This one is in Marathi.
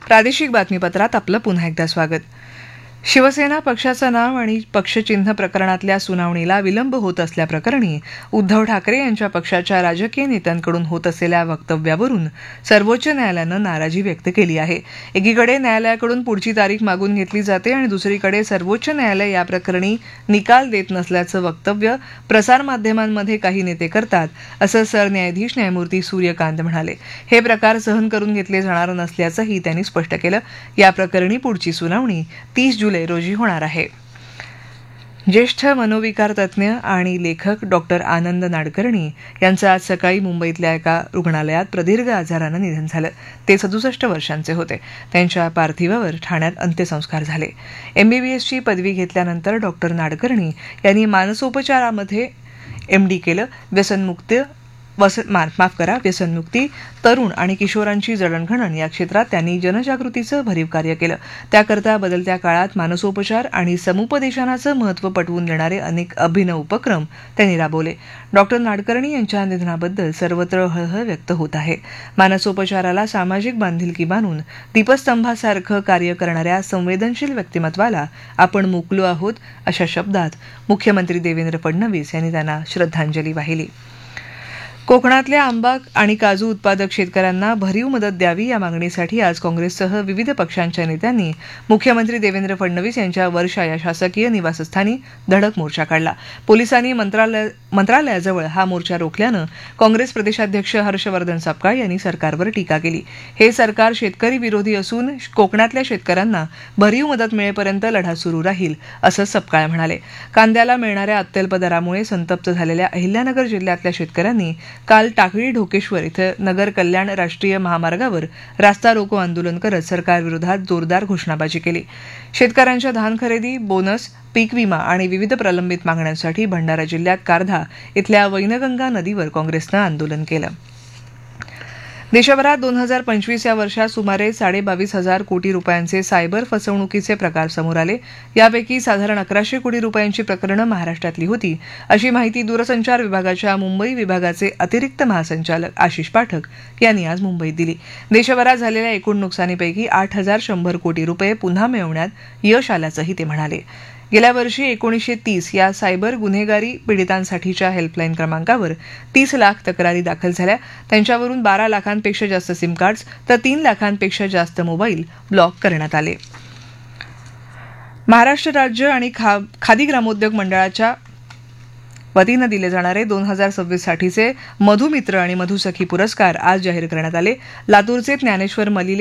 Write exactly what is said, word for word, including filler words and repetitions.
प्रादेशिक बातमीपत्रात आपलं पुन्हा एकदा स्वागत. शिवसेना पक्षाचं नाव आणि पक्षचिन्ह प्रकरणातल्या सुनावणीला विलंब होत असल्याप्रकरणी उद्धव ठाकरे यांच्या पक्षाच्या राजकीय नेत्यांकडून होत असलेल्या वक्तव्यावरून सर्वोच्च न्यायालयानं नाराजी व्यक्त केली आहे. एकीकडे न्यायालयाकडून पुढची तारीख मागून घेतली जाते आणि दुसरीकडे सर्वोच्च न्यायालय या प्रकरणी निकाल देत नसल्याचं वक्तव्य प्रसारमाध्यमांमध्ये काही नेते करतात, असं सरन्यायाधीश न्यायमूर्ती सूर्यकांत म्हणाले. हे प्रकार सहन करून घेतले जाणार नसल्याचंही त्यांनी स्पष्ट केलं. या प्रकरणी पुढची सुनावणी तीस जुलै रोजी होणार आहे. ज्येष्ठ मनोविकार तज्ज्ञ आणि लेखक डॉक्टर आनंद नाडकर्णी यांचं आज सकाळी मुंबईतल्या एका रुग्णालयात प्रदीर्घ आजारानं निधन झालं. ते सदुसष्ट वर्षांचे होते. त्यांच्या पार्थिवावर ठाण्यात अंत्यसंस्कार झाले. एमबीबीएसची पदवी घेतल्यानंतर डॉक्टर नाडकर्णी यांनी मानसोपचारामध्ये एमडी केलं. व्यसनमुक्त वस माफ करा व्यसनमुक्ती, तरुण आणि किशोरांची जडणघडण या क्षेत्रात त्यांनी जनजागृतीचं भरीव कार्य केलं. त्याकरता बदलत्या काळात मानसोपचार आणि समुपदेशनाचं महत्त्व पटवून देणारे अनेक अभिनव उपक्रम त्यांनी राबवले. डॉक्टर नाडकर्णी यांच्या निधनाबद्दल सर्वत्र हळहळ व्यक्त होत आहे. मानसोपचाराला सामाजिक बांधिलकी बांधून दीपस्तंभासारखं कार्य करणाऱ्या संवेदनशील व्यक्तिमत्वाला आपण मुकलो आहोत, अशा शब्दात मुख्यमंत्री देवेंद्र फडणवीस यांनी त्यांना श्रद्धांजली वाहिली. कोकणातल्या आंबा आणि काजू उत्पादक शेतकऱ्यांना भरीव मदत द्यावी या मागणीसाठी आज काँग्रेससह विविध पक्षांच्या नेत्यांनी मुख्यमंत्री देवेंद्र फडणवीस यांच्या वर्षा या शासकीय निवासस्थानी धडक मोर्चा काढला. पोलिसांनी मंत्रालय मंत्रालयाजवळ हा मोर्चा रोखल्यानं काँग्रेस प्रदेशाध्यक्ष हर्षवर्धन सपकाळ यांनी सरकारवर टीका केली. हे सरकार शेतकरी विरोधी असून कोकणातल्या शेतकऱ्यांना भरीव मदत मिळेपर्यंत लढा सुरू राहील, असं सपकाळ म्हणाले. कांद्याला मिळणाऱ्या अत्यल्प दरामुळे संतप्त झालेल्या अहिल्यानगर जिल्ह्यातल्या शेतकऱ्यांनी काल टाकळी ढोकेश्वर इथं नगर कल्याण राष्ट्रीय महामार्गावर रास्ता रोको आंदोलन करत सरकारविरोधात जोरदार घोषणाबाजी केली. शेतकऱ्यांच्या धान खरेदी, बोनस, पीक विमा आणि विविध प्रलंबित मागण्यांसाठी भंडारा जिल्ह्यात कारधा इथल्या वैनगंगा नदीवर काँग्रेसनं आंदोलन केलं. देशभरात दोन हजार पंचवीस या वर्षात सुमारे साडेबावीस हजार कोटी रुपयांचे सायबर फसवणुकीचे प्रकार समोर आले. यापैकी साधारण अकराशे कोटी रुपयांची प्रकरणं महाराष्ट्रातली होती, अशी माहिती दूरसंचार विभागाच्या मुंबई विभागाचे अतिरिक्त महासंचालक आशिष पाठक यांनी आज मुंबईत दिली. देशभरात झालेल्या एकूण नुकसानीपैकी आठ हजार शंभर कोटी रुपये पुन्हा मिळवण्यात यश आल्याचंही ते म्हणाले. गेल्या वर्षी एकोणीसशे तीस या सायबर गुन्हेगारी पीडितांसाठीच्या हेल्पलाईन क्रमांकावर तीस लाख तक्रारी दाखल झाल्या. त्यांच्यावरून बारा लाखांपेक्षा जास्त सिम कार्ड्स तर तीन लाखांपेक्षा जास्त मोबाईल ब्लॉक करण्यात आले. महाराष्ट्र राज्य आणि खा खादी ग्रामोद्योग मंडळाच्या वतीनं दिले जाणारे दोन हजार सव्वीस साठीचे मधुमित्र आणि मधुसखी पुरस्कार आज जाहीर करण्यात आले. लातूरचे ज्ञानेश्वर मलिले